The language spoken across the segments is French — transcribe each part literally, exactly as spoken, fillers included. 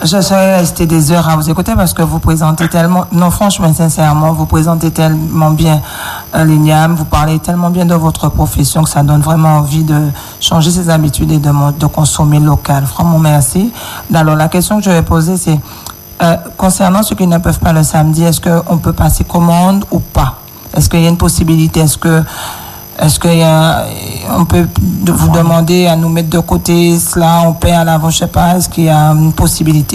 Je serais resté des heures à vous écouter parce que vous présentez tellement, non franchement, sincèrement, vous présentez tellement bien euh, l'I N I A M, vous parlez tellement bien de votre profession que ça donne vraiment envie de changer ses habitudes et de, de consommer local. Vraiment, merci. Alors, la question que je vais poser, c'est euh, concernant ceux qui ne peuvent pas le samedi, est-ce qu'on peut passer commande ou pas? Est-ce qu'il y a une possibilité? Est-ce que Est-ce qu'on peut vous demander à nous mettre de côté cela, on paie à l'avant, je ne sais pas, est-ce qu'il y a une possibilité?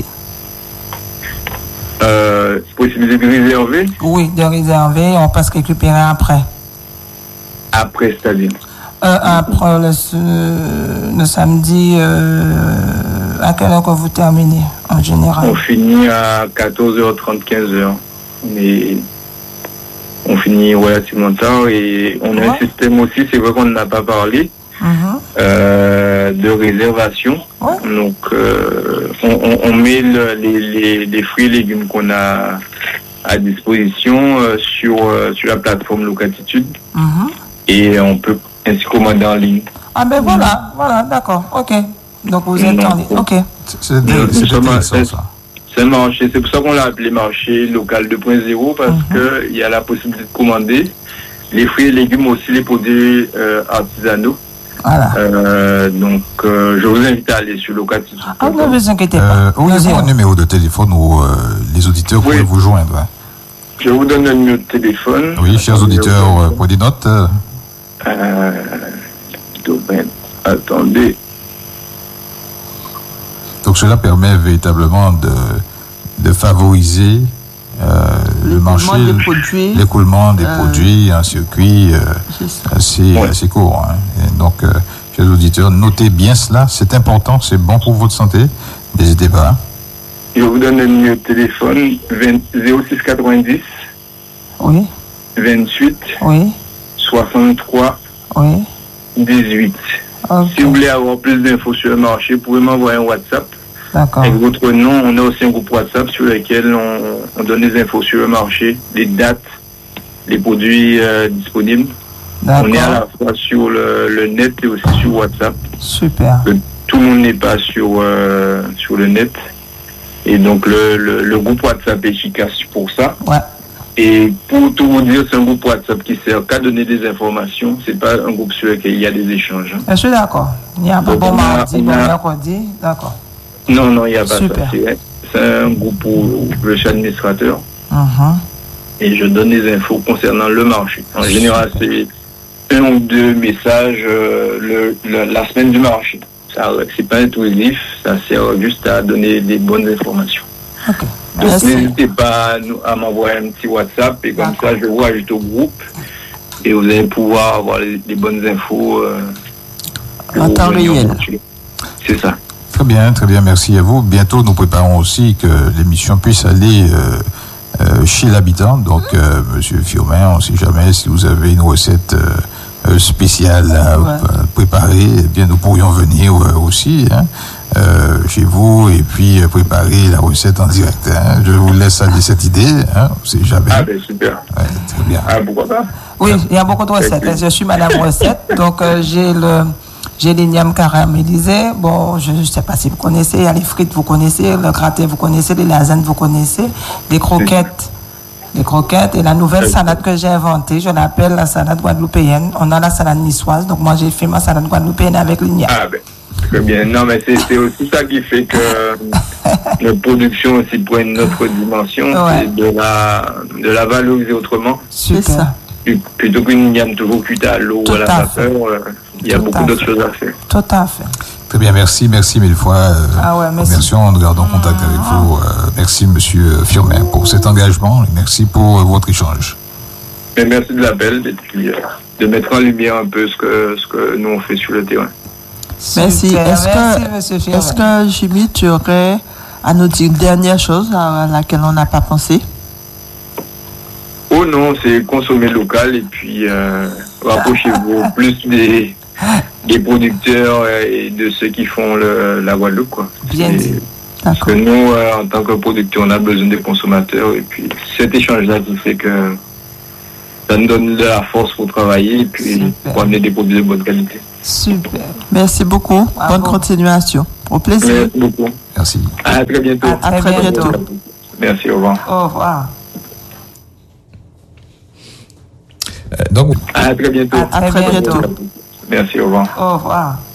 Euh, possibilité de réserver? Oui, de réserver, on passe récupérer après. Après, c'est-à-dire? Euh, après le, le samedi, euh, à quelle heure que vous terminez en général? On finit à quatorze heures trente, quinze heures. Mais on finit relativement tard et on a ouais. un système aussi, c'est vrai qu'on n'a pas parlé, mm-hmm. euh, de réservation. Ouais. Donc, euh, on, on, on met le, les, les, les fruits et légumes qu'on a à disposition euh, sur, euh, sur la plateforme Locatitude, mm-hmm. et on peut ainsi commander en ligne. Ah ben voilà, mm-hmm. voilà, d'accord, ok. Donc vous êtes en ligne, ok. C'est intéressant ça. C'est un marché, c'est pour ça qu'on l'a appelé marché local deux point zéro, parce mm-hmm. qu'il y a la possibilité de commander les fruits et légumes, aussi les produits euh, artisanaux. Voilà. Euh, donc, euh, je vous invite à aller sur Locatitude. Ah, ne vous inquiétez pas. Euh, vous avez un numéro de téléphone où euh, les auditeurs oui. pourraient vous joindre. Hein. Je vous donne un numéro de téléphone. Oui, chers auditeurs, euh, prenez note. Euh, domaine. Attendez. Donc cela permet véritablement de, de favoriser euh, le marché, des l'écoulement des euh, produits, un circuit euh, assez, ouais. assez court. Hein. Et donc, euh, chers auditeurs, notez bien cela, c'est important, c'est bon pour votre santé, n'hésitez pas. Je vous donne le numéro de téléphone zéro six quatre-vingt-dix oui. vingt-huit oui. soixante-trois oui. dix-huit. Okay. Si vous voulez avoir plus d'infos sur le marché, vous pouvez m'envoyer un WhatsApp. D'accord. Avec votre nom, on a aussi un groupe WhatsApp sur lequel on, on donne des infos sur le marché, les dates, les produits euh, disponibles. D'accord. On est à la fois sur le, le net et aussi sur WhatsApp. Super. Que tout le monde n'est pas sur, euh, sur le net. Et donc le, le, le groupe WhatsApp est efficace pour ça. Ouais. Et pour tout vous dire, c'est un groupe WhatsApp qui sert qu'à donner des informations. C'est pas un groupe sur lequel il y a des échanges. Hein. Je suis d'accord. Il n'y a pas bon mardi, bon mercredi. D'accord. Non, non, il n'y a pas Super. ça. C'est, c'est un groupe où je suis administrateur. Uh-huh. Et je donne des infos concernant le marché. En Super. général, c'est un ou deux messages euh, le, le, la semaine du marché. Ça, c'est pas intrusif, ça sert juste à donner des bonnes informations. Okay. Donc Merci. n'hésitez pas à, à m'envoyer un petit WhatsApp et comme D'accord. ça je vous ajoute au groupe et vous allez pouvoir avoir les, les bonnes infos euh, en temps réel. C'est ça. Très bien, très bien, merci à vous. Bientôt nous préparons aussi que l'émission puisse aller euh, euh, chez l'habitant. Donc euh, Monsieur Firmin, on ne sait jamais si vous avez une recette euh, spéciale à ouais. préparer, eh bien nous pourrions venir euh, aussi. Hein. Euh, chez vous et puis euh, préparer la recette en direct. Hein. Je vous laisse aller cette idée, hein. On sait jamais. Ah ben super. Ouais, très bien. Ah pourquoi pas? Oui, il y a beaucoup de recettes. Je suis Madame Recette, donc euh, j'ai le j'ai les niams caramélisés. Bon, je ne sais pas si vous connaissez. Il y a les frites, vous connaissez, le gratin, vous connaissez, les lasagnes, vous connaissez, les croquettes. Les croquettes et la nouvelle salade que j'ai inventée, je l'appelle la salade guadeloupéenne. On a la salade niçoise, donc moi j'ai fait ma salade guadeloupéenne avec l'I N I A M. Ah ben. Très bien. Non, mais c'est, c'est aussi ça qui fait que notre production aussi prend une autre dimension, ouais. c'est de la, de la valoriser autrement. C'est ça. Plutôt qu'une gamme toujours cuite à l'eau ou à la vapeur, euh, il y a Tout beaucoup d'autres fait. choses à faire. Tout à fait. Très bien, merci, merci mille fois. Euh, ah ouais, merci. Merci, nous gardons contact avec ah. vous. Euh, merci, Monsieur Firmin, pour cet engagement et merci pour euh, votre échange. Mais merci de l'appel et puis euh, de mettre en lumière un peu ce que, ce que nous on fait sur le terrain. Merci. Est-ce que, est-ce que Jimmy, tu aurais à nous dire une dernière chose à laquelle on n'a pas pensé? Oh non, c'est consommer local et puis euh, rapprochez-vous plus des, des producteurs et de ceux qui font le, la Guadeloupe, quoi. Bien dit. Parce que nous, euh, en tant que producteurs, on a besoin des consommateurs et puis cet échange-là qui fait que ça nous donne de la force pour travailler et puis Super. pour amener des produits de bonne qualité. Super. Merci beaucoup. Bravo. Bonne continuation. Au plaisir. Merci beaucoup. Merci. À très bientôt. À très, à très bientôt. bientôt. Merci, au revoir. Au revoir. Euh, donc, à très bientôt. À très, À très bientôt. bientôt. Merci, au revoir. Au revoir.